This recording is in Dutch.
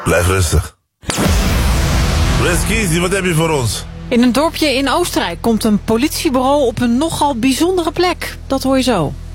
Blijf rustig. Reski, wat heb je voor ons? In een dorpje in Oostenrijk komt een politiebureau op een nogal bijzondere plek. Dat hoor je zo.